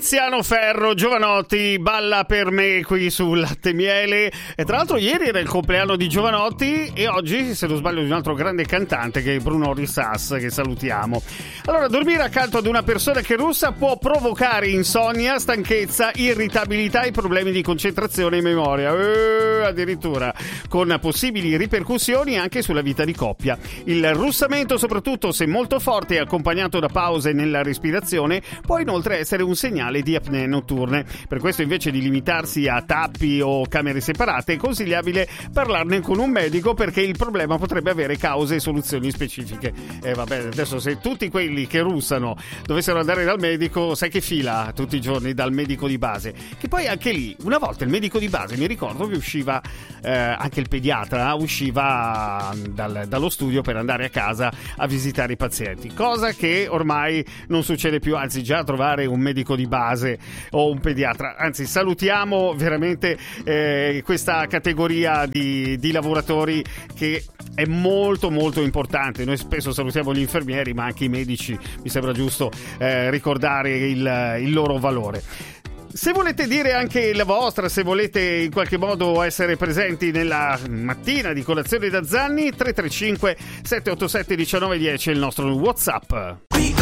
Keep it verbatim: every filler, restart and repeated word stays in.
Tiziano Ferro, Jovanotti, balla per me qui su Latte e Miele. E tra l'altro ieri era il compleanno di Jovanotti e oggi, se non sbaglio, di un altro grande cantante che è Bruno Risas, che salutiamo. Allora, dormire accanto ad una persona che russa può provocare insonnia, stanchezza, irritabilità e problemi di concentrazione e memoria. Eh, addirittura con possibili ripercussioni anche sulla vita di coppia. Il russamento, soprattutto se molto forte e accompagnato da pause nella respirazione, può inoltre essere un segnale di apnee notturne. Per questo, invece di limitarsi a tappi o camere separate, è consigliabile parlarne con un medico, perché il problema potrebbe avere cause e soluzioni specifiche. E eh, vabbè, adesso se tutti quelli che russano dovessero andare dal medico, sai che fila tutti i giorni dal medico di base? Che poi anche lì, una volta il medico di base, mi ricordo che usciva, eh, anche il pediatra usciva dal, dallo studio per andare a casa a visitare i pazienti, cosa che ormai non succede più, anzi già trovare un medico di base o un pediatra, anzi salutiamo veramente eh, questa categoria di, di lavoratori che è molto molto importante. Noi spesso salutiamo gli infermieri, ma anche i medici, mi sembra giusto eh, ricordare il, il loro valore. Se volete dire anche la vostra, se volete in qualche modo essere presenti nella mattina di Colazione da Zanni, tre tre cinque sette otto sette uno nove uno zero è il nostro WhatsApp.